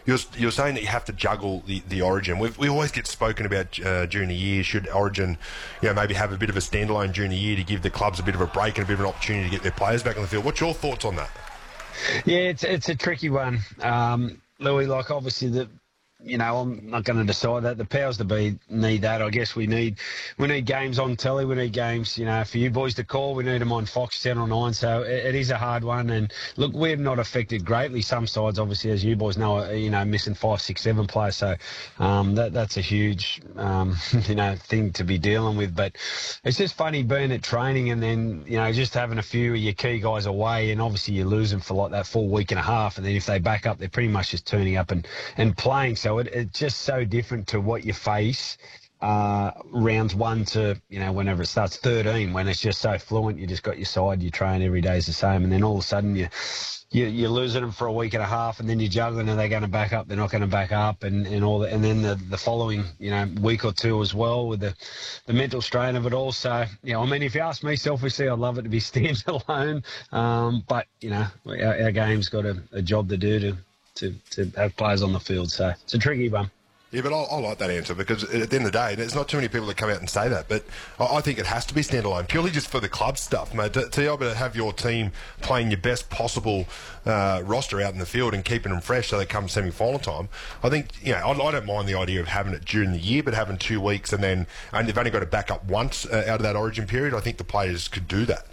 you're saying that you have to juggle the Origin. We always get spoken about during the year. Should Origin, maybe have a bit of a standalone during the year to give the clubs a bit of a break and a bit of an opportunity to get their players back on the field? What's your thoughts on that? Yeah, it's a tricky one, Louis. Like, obviously I'm not going to decide that. The powers that be need that. I guess we need games on telly. We need games, for you boys to call. We need them on Fox 10 or 9. So it is a hard one. And look, we're not affected greatly. Some sides, obviously, as you boys know, are, missing 5, 6, 7 players. So that's a huge, thing to be dealing with. But it's just funny being at training and then, just having a few of your key guys away, and obviously you lose them for like that full week and a half. And then if they back up, they're pretty much just turning up and playing. So it's just so different to what you face rounds 1 to, whenever it starts 13, when it's just so fluent. You just got your side, you train every day is the same, and then all of a sudden you're losing them for a week and a half, and then you're juggling, are they going to back up, they're not going to back up, and all that, and then the following week or two as well with the mental strain of it all. So if you ask me selfishly, I'd love it to be standalone, but our game's got a job to do to have players on the field. So it's a tricky one. Yeah, but I like that answer, because at the end of the day, there's not too many people that come out and say that, but I think it has to be standalone, purely just for the club stuff, mate. To be able to have your team playing your best possible roster out in the field and keeping them fresh so they come semi-final time, I think, I don't mind the idea of having it during the year, but having 2 weeks and they've only got to back up once out of that Origin period, I think the players could do that.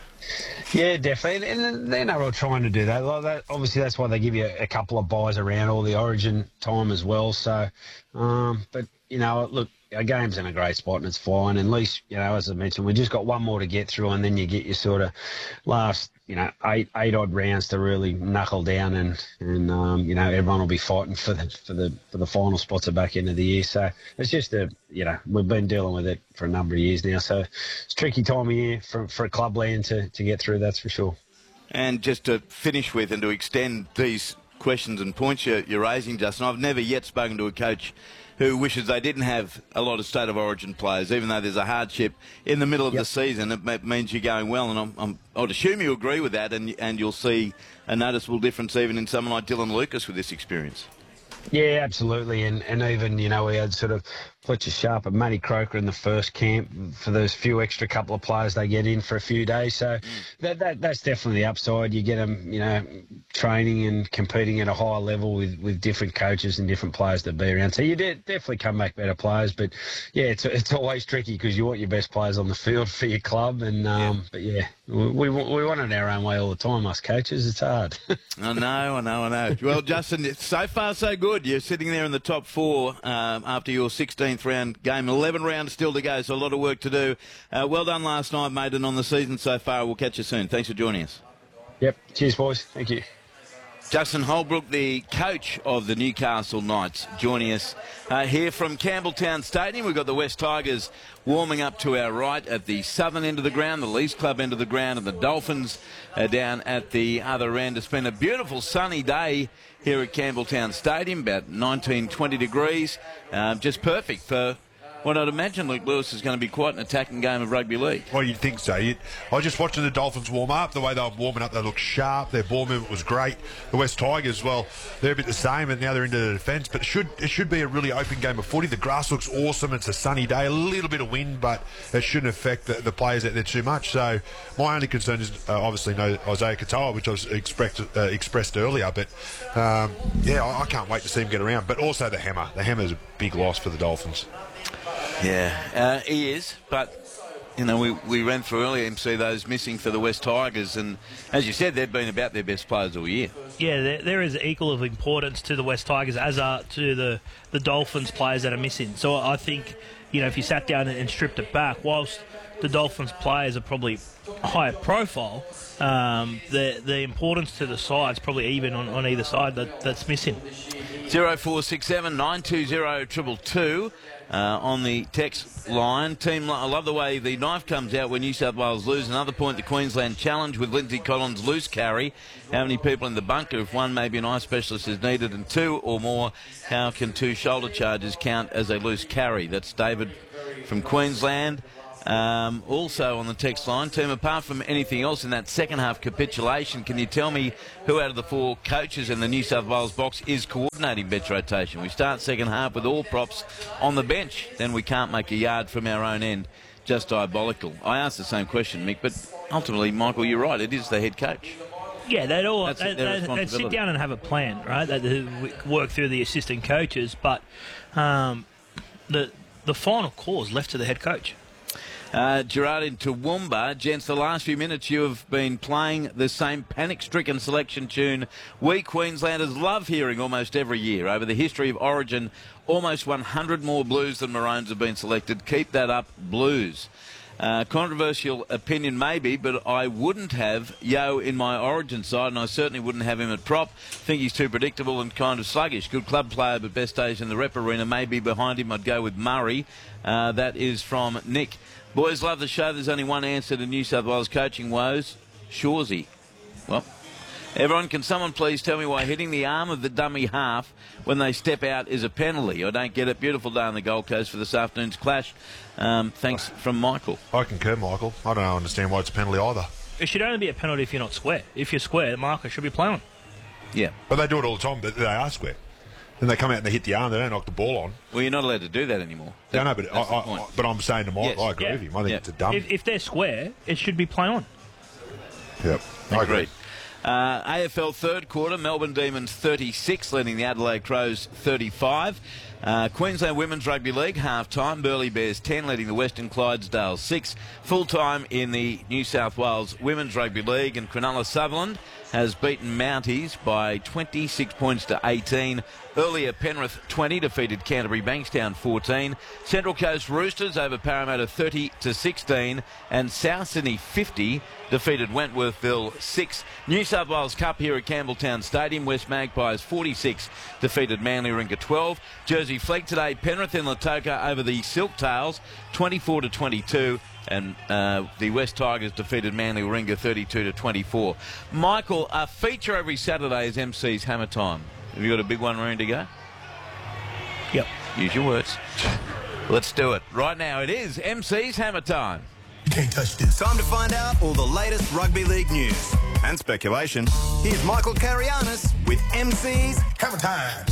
Yeah, definitely, and they're not all trying to do that. Like that. Obviously, that's why they give you a couple of buys around all the Origin time as well. So, but look, our game's in a great spot and it's fine. And at least, as I mentioned, we just got one more to get through, and then you get your sort of last, 8 odd rounds to really knuckle down, and everyone will be fighting for the final spots at the back end of the year. So it's just we've been dealing with it for a number of years now. So it's a tricky time of year for Clubland to get through, that's for sure. And just to finish with and to extend these questions and points you're raising, Justin, I've never yet spoken to a coach who wishes they didn't have a lot of State of Origin players, even though there's a hardship in the middle of the season. It means you're going well, and I'd assume you agree with that, and you'll see a noticeable difference even in someone like Dylan Lucas with this experience. Yeah, absolutely, and even, we had sort of Fletcher Sharp and Matty Croker in the first camp for those few extra couple of players they get in for a few days. So that's definitely the upside. You get them, training and competing at a higher level with different coaches and different players to be around. So you definitely come back better players. But yeah, it's always tricky because you want your best players on the field for your club. And but yeah, we want it our own way all the time, us coaches. It's hard. I know. Well, Justin, so far so good. You're sitting there in the top 4 after your 16th round game. 11 rounds still to go, so a lot of work to do. Well done last night, mate, and on the season so far. We'll catch you soon. Thanks for joining us. Yep. Cheers, boys. Thank you. Justin Holbrook, the coach of the Newcastle Knights, joining us here from Campbelltown Stadium. We've got the West Tigers warming up to our right at the southern end of the ground, the Leafs Club end of the ground, and the Dolphins down at the other end. It's been a beautiful sunny day here at Campbelltown Stadium, about 19, 20 degrees. Just perfect for what I'd imagine Luke Lewis is going to be quite an attacking game of rugby league. Well, you'd think so. I was just watching the Dolphins warm up. The way they were warming up, they looked sharp. Their ball movement was great. The West Tigers, well, they're a bit the same, and now they're into the defence. But it should be a really open game of footy. The grass looks awesome. It's a sunny day, a little bit of wind, but it shouldn't affect the players out there too much. So my only concern is obviously no Isaiah Katoa, which I was expressed earlier. But I can't wait to see him get around. But also the Hammer. The Hammer's a big loss for the Dolphins. Yeah, he is, but we ran through earlier MC those missing for the West Tigers, and as you said, they've been about their best players all year. Yeah, there is equal of importance to the West Tigers as are to the Dolphins players that are missing. So I think, if you sat down and stripped it back, whilst the Dolphins players are probably higher profile, the importance to the side's probably even on either side that's missing. 0467 920 222 on the text line. I love the way the knife comes out when New South Wales lose. Another point, the Queensland Challenge with Lindsay Collins' loose carry. How many people in the bunker? If one, maybe an eye specialist is needed, and 2 or more, how can 2 shoulder charges count as a loose carry? That's David from Queensland. Also on the text line, team, apart from anything else in that second half capitulation, can you tell me who out of the 4 coaches in the New South Wales box is coordinating bench rotation? We start second half with all props on the bench, then we can't make a yard from our own end. Just diabolical. I asked the same question, Mick, but ultimately, Michael, you're right. It is the head coach. Yeah, they'd sit down and have a plan, right? They'd work through the assistant coaches, but the final call is left to the head coach. Gerard in Toowoomba. Gents, the last few minutes you have been playing the same panic-stricken selection tune we Queenslanders love hearing almost every year. Over the history of Origin, almost 100 more Blues than Maroons have been selected. Keep that up, Blues. Controversial opinion maybe, but I wouldn't have Yo in my Origin side, and I certainly wouldn't have him at prop. Think he's too predictable and kind of sluggish. Good club player, but best days in the rep arena. Maybe behind him I'd go with Murray. That is from Nick. Boys, love the show. There's only one answer to New South Wales coaching woes. Shoresy. Well, everyone, can someone please tell me why hitting the arm of the dummy half when they step out is a penalty? I don't get it. Beautiful day on the Gold Coast for this afternoon's clash. Thanks from Michael. I concur, Michael. I don't understand why it's a penalty either. It should only be a penalty if you're not square. If you're square, the marker should be playing. Yeah. But they do it all the time. They are square. Then they come out and they hit the arm. They don't knock the ball on. Well, you're not allowed to do that anymore. No, but I'm saying to Mike, Yes. I agree with him. I think it's a dumb. If they're square, it should be play on. Yep, I agree. AFL third quarter, Melbourne Demons 36, leading the Adelaide Crows 35. Queensland Women's Rugby League half-time, Burleigh Bears 10, leading the Western Clydesdales 6. Full-time in the New South Wales Women's Rugby League, and Cronulla Sutherland has beaten Mounties by 26 points to 18. Earlier, Penrith 20 defeated Canterbury Bankstown 14. Central Coast Roosters over Parramatta 30 to 16, and South Sydney 50 defeated Wentworthville 6. New South Wales Cup here at Campbelltown Stadium. West Magpies 46 defeated Manly Warringah 12. Jersey Flegg today, Penrith in Lautoka over the Silktails 24 to 22. And the West Tigers defeated Manly Warringah 32 to 24. Michael, a feature every Saturday is MC's Hammer Time. Have you got a big one ready to go? Yep. Use your words. Let's do it. Right now it is MC's Hammer Time. You can't touch this. Time to find out all the latest rugby league news and speculation. Here's Michael Carianis with MC's Hammer Time.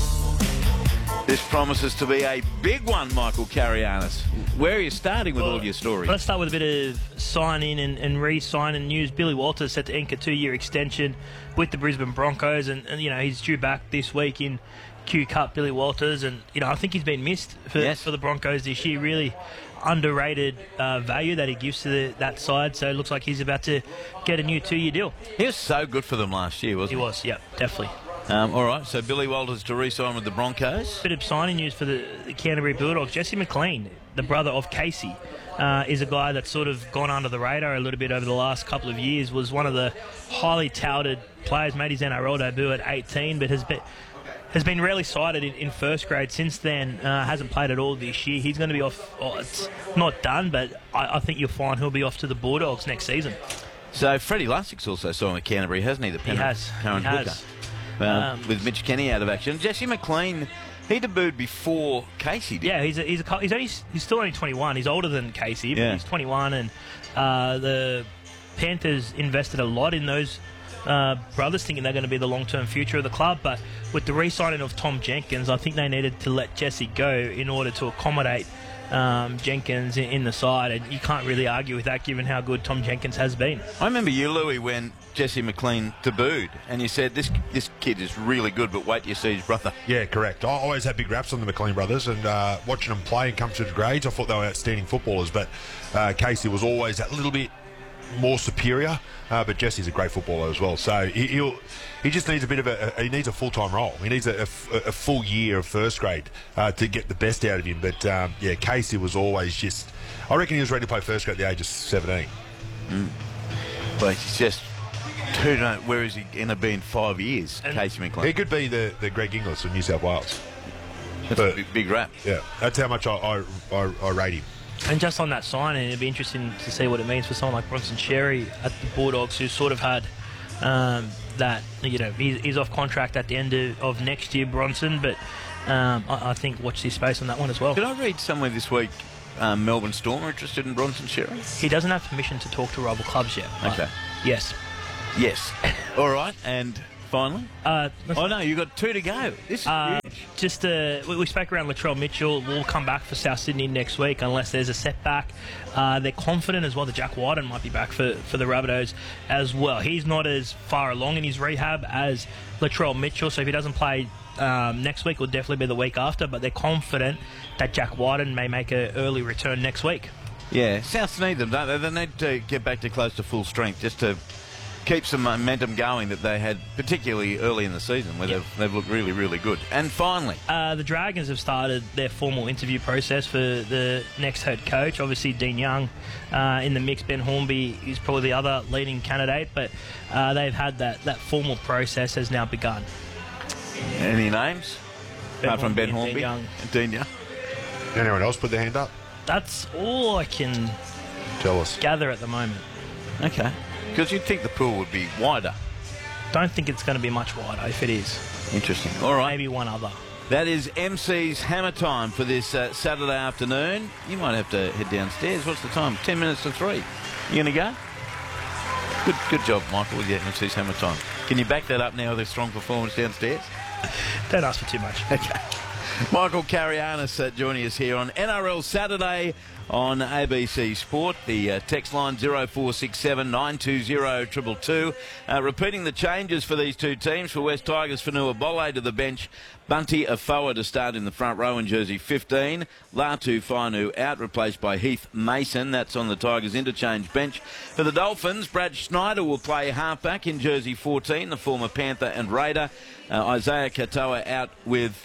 This promises to be a big one, Michael Carianis. Where are you starting with all your stories? Let's start with a bit of sign-in and re-sign-in news. Billy Walters set to ink a 2-year extension with the Brisbane Broncos, and he's due back this week in Q Cup, Billy Walters, and I think he's been missed for the Broncos this year. Really underrated value that he gives to that side, so it looks like he's about to get a new 2-year deal. He was so good for them last year, wasn't he? He was, yeah, definitely. All right, so Billy Walters to re-sign with the Broncos. Bit of signing news for the Canterbury Bulldogs. Jesse McLean, the brother of Casey, is a guy that's sort of gone under the radar a little bit over the last couple of years. Was one of the highly touted players, made his NRL debut at 18, but has been rarely cited in first grade since then. Hasn't played at all this year. He's going to be off. It's not done, but I think you'll find he'll be off to the Bulldogs next season. So Freddie Lustig's also signed with Canterbury, hasn't he? The current hooker. With Mitch Kenny out of action. Jesse McLean, he debuted before Casey did. Yeah, he's still only 21. He's older than Casey, but he's 21, and the Panthers invested a lot in those brothers, thinking they're going to be the long-term future of the club. But with the re-signing of Tom Jenkins, I think they needed to let Jesse go in order to accommodate Jenkins in the side, and you can't really argue with that given how good Tom Jenkins has been. I remember you, Louis, when Jesse McLean debuted, and you said this kid is really good, but wait till you see his brother. Yeah, correct. I always had big raps on the McLean brothers, and watching them play and come through the grades, I thought they were outstanding footballers, but Casey was always that little bit more superior, but Jesse's a great footballer as well. So he just needs a bit of he needs a full-time role. He needs a full year of first grade to get the best out of him. But Casey was always just, I reckon he was ready to play first grade at the age of 17. But he's just, who knows, where is he going to be in 5 years, Casey McLean? He could be the Greg Inglis of New South Wales. That's a big rap. Yeah, that's how much I rate him. And just on that signing, it'd be interesting to see what it means for someone like Bronson Xerri at the Bulldogs, who sort of had that, he's off contract at the end of next year, Bronson, but I think watch this space on that one as well. Did I read somewhere this week Melbourne Storm are interested in Bronson Xerri? He doesn't have permission to talk to rival clubs yet. Okay. Yes. Yes. All right, and finally? Oh, no, you've got 2 to go. This is huge. Just we spoke around Latrell Mitchell. We'll come back for South Sydney next week unless there's a setback. They're confident as well that Jack Wyden might be back for the Rabbitohs as well. He's not as far along in his rehab as Latrell Mitchell, so if he doesn't play next week, will definitely be the week after, but they're confident that Jack Wyden may make an early return next week. Yeah, Souths need them, don't they? They need to get back to close to full strength just to keep some momentum going that they had, particularly early in the season, where they've looked really, really good. And finally, the Dragons have started their formal interview process for the next head coach. Obviously, Dean Young in the mix. Ben Hornby is probably the other leading candidate, but they've had that formal process has now begun. Any names? Apart from Ben Hornby and Dean Young. Anyone else put their hand up? That's all I can Tell us. gather at the moment. Okay. Because you'd think the pool would be wider. Don't think it's going to be much wider if it is. Interesting. All right. Maybe one other. That is MC's Hammer Time for this Saturday afternoon. You might have to head downstairs. What's the time? 10 minutes to 3. You going to go? Good job, Michael, with your MC's Hammer Time. Can you back that up now with a strong performance downstairs? Don't ask for too much. Okay. Michael Carianis joining us here on NRL Saturday on ABC Sport. The text line 0467 920 222. Repeating the changes for these two teams. For West Tigers, Fanua Bolle to the bench. Bunty Afoa to start in the front row in jersey 15. Latu Fainu out, replaced by Heath Mason. That's on the Tigers interchange bench. For the Dolphins, Brad Schneider will play halfback in jersey 14, the former Panther and Raider. Isaiah Katoa out with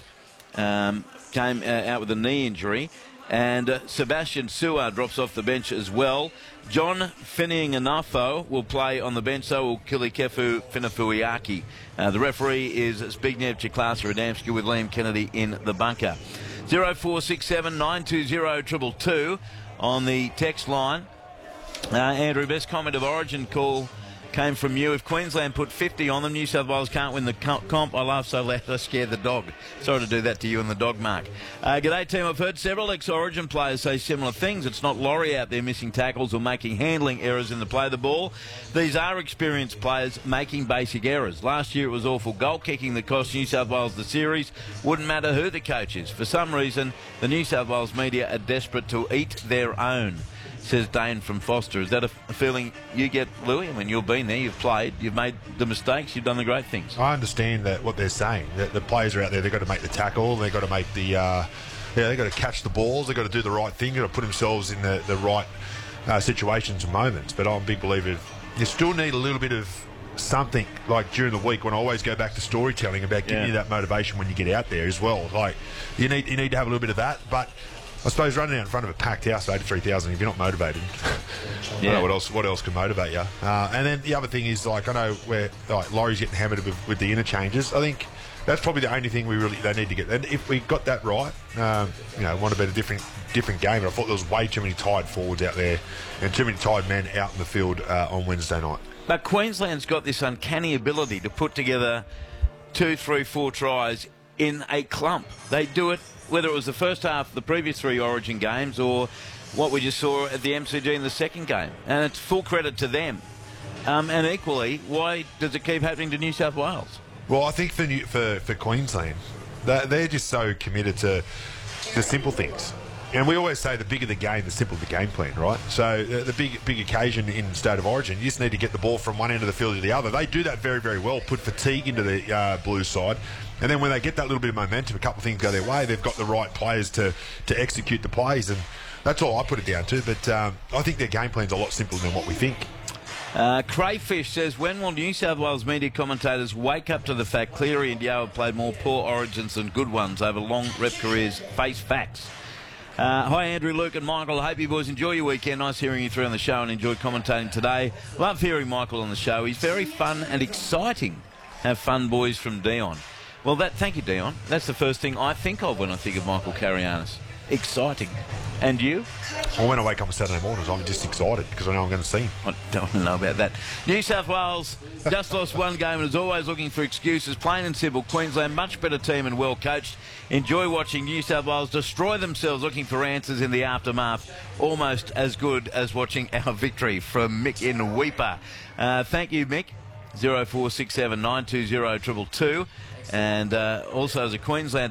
came out with a knee injury, and Sebastian Suar drops off the bench as well. John Finninganafo will play on the bench, so will Kilikefu Finafuiaki. The referee is Zbigniew Ciklasa-Adamski with Liam Kennedy in the bunker. 0467 920 222 on the text line. Andrew, best comment of Origin call came from you. If Queensland put 50 on them, New South Wales can't win the comp. I laugh so loud I scare the dog. Sorry to do that to you and the dog, Mark. G'day, team. I've heard several ex-Origin players say similar things. It's not Laurie out there missing tackles or making handling errors in the play of the ball. These are experienced players making basic errors. Last year it was awful goal kicking that cost New South Wales the series. Wouldn't matter who the coach is. For some reason, the New South Wales media are desperate to eat their own, says Dane from Foster. Is that a feeling you get, Louis? I mean, you've been there, you've played, you've made the mistakes, you've done the great things. I understand that what they're saying. That the players are out there, they've got to make the tackle, they've got to make the, they've got to catch the balls, they've got to do the right thing, they've got to put themselves in the right situations and moments. But I'm a big believer you still need a little bit of something, like during the week when I always go back to storytelling about giving you that motivation when you get out there as well. Like, you need to have a little bit of that, but I suppose running out in front of a packed house of 83,000, if you're not motivated, I don't know what else can motivate you. And then the other thing is, like, I know where Laurie's getting hammered with the interchanges. I think that's probably the only thing they need to get. And if we got that right, want to be a different game. But I thought there was way too many tired forwards out there and too many tired men out in the field on Wednesday night. But Queensland's got this uncanny ability to put together 2, 3, 4 tries in a clump. They do it, whether it was the first half of the previous 3 Origin games or what we just saw at the MCG in the second game. And it's full credit to them. And equally, why does it keep happening to New South Wales? Well, I think for Queensland, they're just so committed to the simple things. And we always say the bigger the game, the simpler the game plan, right? So the big occasion in State of Origin, you just need to get the ball from one end of the field to the other. They do that very, very well, put fatigue into the Blues side. And then when they get that little bit of momentum, a couple of things go their way, they've got the right players to execute the plays. And that's all I put it down to. But I think their game plan's a lot simpler than what we think. Crayfish says, when will New South Wales media commentators wake up to the fact Cleary and Yeo have played more poor Origins than good ones over long rep careers? Face facts. Hi, Andrew, Luke and Michael. I hope you boys enjoy your weekend. Nice hearing you through on the show and enjoyed commentating today. Love hearing Michael on the show. He's very fun and exciting. Have fun, boys, from Dion. Well, thank you, Dion. That's the first thing I think of when I think of Michael Carianis. exciting. And you? Well, when I wake up on Saturday mornings, I'm just excited because I know I'm going to see him. I don't want to know about that. New South Wales just lost one game and is always looking for excuses. Plain and simple. Queensland, much better team and well coached. Enjoy watching New South Wales destroy themselves looking for answers in the aftermath. Almost as good as watching our victory from Mick in Weeper. Thank you, Mick. 0467 920 222. And also as a Queensland